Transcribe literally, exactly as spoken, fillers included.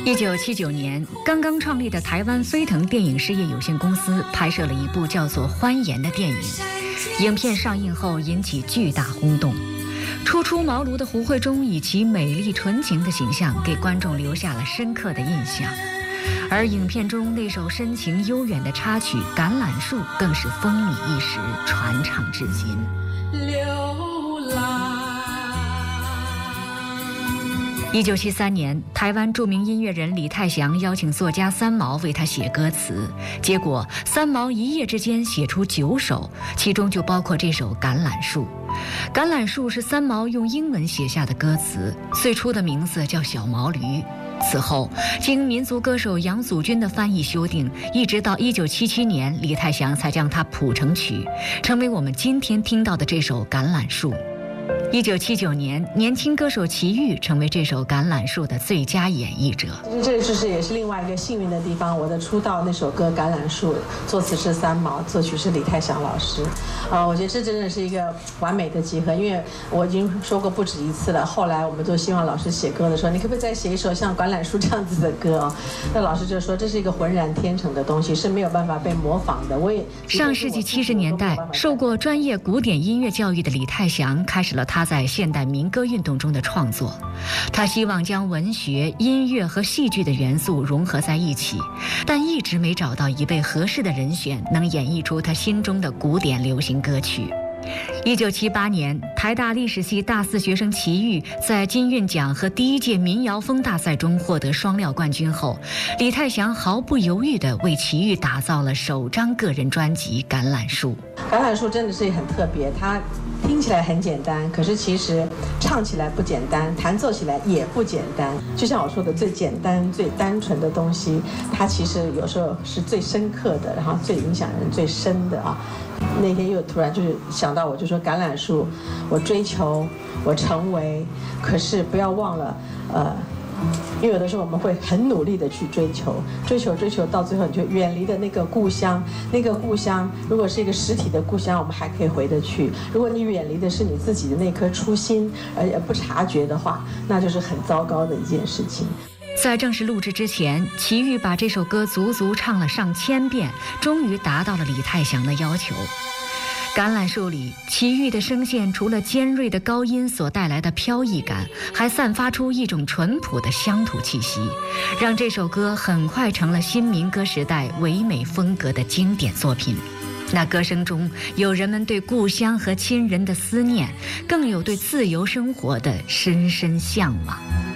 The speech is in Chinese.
一九七九年，刚刚创立的台湾飞腾电影事业有限公司拍摄了一部叫做《欢颜》的电影。影片上映后引起巨大轰动。初出茅庐的胡慧中以其美丽纯情的形象给观众留下了深刻的印象，而影片中那首深情悠远的插曲《橄榄树》更是风靡一时，传唱至今。流浪。一九七三年，台湾著名音乐人李泰祥邀请作家三毛为他写歌词，结果三毛一夜之间写出九首，其中就包括这首《橄榄树》。橄榄树是三毛用英文写下的歌词，最初的名字叫小毛驴。此后，经民族歌手杨祖君的翻译修订，一直到一九七七年，李泰祥才将它谱成曲，成为我们今天听到的这首《橄榄树》。一九七九年，年轻歌手齐豫成为这首《橄榄树》的最佳演绎者。 其实这就是也是另外一个幸运的地方。我的出道那首歌《橄榄树》，作词是三毛，作曲是李泰祥老师。啊，我觉得这真的是一个完美的集合。因为我已经说过不止一次了，后来我们就希望老师写歌的时候，你可不可以再写一首像《橄榄树》这样子的歌啊？那老师就说这是一个浑然天成的东西，是没有办法被模仿的。我也上世纪七十年代，受过专业古典音乐教育的李泰祥开始了他在现代民歌运动中的创作，他希望将文学、音乐和戏剧的元素融合在一起，但一直没找到一位合适的人选能演绎出他心中的古典流行歌曲。一九七八年，台大历史系大四学生齐豫在金韵奖和第一届民谣风大赛中获得双料冠军后，李泰祥毫不犹豫地为齐豫打造了首张个人专辑《橄榄树》。 橄榄树真的是很特别，它听起来很简单，可是其实唱起来不简单，弹奏起来也不简单。就像我说的，最简单、最单纯的东西，它其实有时候是最深刻的，然后最影响人最深的啊。那天又突然就是想到，我就说橄榄树，我追求，我成为，可是不要忘了，呃。因为有的时候我们会很努力的去追求，追求追求到最后你就远离的那个故乡，那个故乡如果是一个实体的故乡，我们还可以回得去；如果你远离的是你自己的那颗初心，而且不察觉的话，那就是很糟糕的一件事情。 在正式录制之前，齐豫把这首歌足足唱了上千遍，终于达到了李泰祥的要求。橄榄树里，齐豫的声线除了尖锐的高音所带来的飘逸感，还散发出一种淳朴的乡土气息，让这首歌很快成了新民歌时代唯美风格的经典作品。那歌声中有人们对故乡和亲人的思念，更有对自由生活的深深向往。